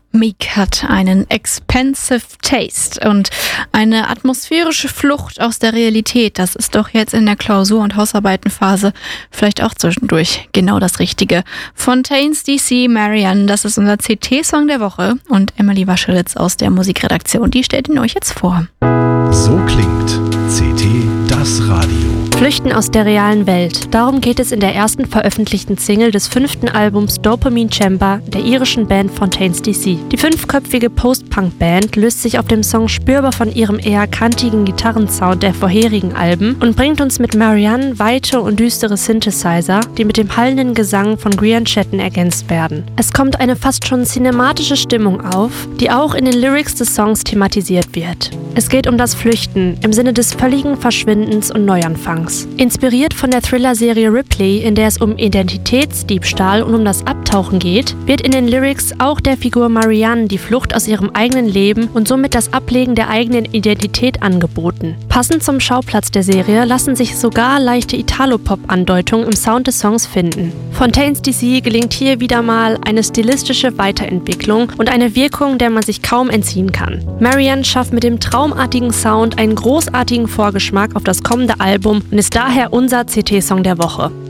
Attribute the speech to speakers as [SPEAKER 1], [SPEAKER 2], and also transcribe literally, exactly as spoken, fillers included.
[SPEAKER 1] Meek hat einen expensive taste und eine atmosphärische Flucht aus der Realität. Das ist doch jetzt in der Klausur- und Hausarbeitenphase vielleicht auch zwischendurch genau das Richtige. Fontaines D C, Marianne, das ist unser C T-Song der Woche. Und Emily Waschelitz aus der Musikredaktion, die stellt ihn euch jetzt vor.
[SPEAKER 2] So klingt C T, das Radio.
[SPEAKER 3] Flüchten aus der realen Welt. Darum geht es in der ersten veröffentlichten Single des fünften Albums Dopamine Chamber der irischen Band Fontaines D C. Die fünfköpfige Post-Punk-Band löst sich auf dem Song spürbar von ihrem eher kantigen Gitarrensound der vorherigen Alben und bringt uns mit Marianne weite und düstere Synthesizer, die mit dem hallenden Gesang von Grian Chatten ergänzt werden. Es kommt eine fast schon cinematische Stimmung auf, die auch in den Lyrics des Songs thematisiert wird. Es geht um das Flüchten im Sinne des völligen Verschwindens und Neuanfangs. Inspiriert von der Thriller-Serie Ripley, in der es um Identitätsdiebstahl und um das Abtauchen geht, wird in den Lyrics auch der Figur Marianne die Flucht aus ihrem eigenen Leben und somit das Ablegen der eigenen Identität angeboten. Passend zum Schauplatz der Serie lassen sich sogar leichte Italo-Pop-Andeutungen im Sound des Songs finden. Fontaines D C gelingt hier wieder mal eine stilistische Weiterentwicklung und eine Wirkung, der man sich kaum entziehen kann. Marianne schafft mit dem traumartigen Sound einen großartigen Vorgeschmack auf das kommende Album und ist daher unser C T-Song der Woche.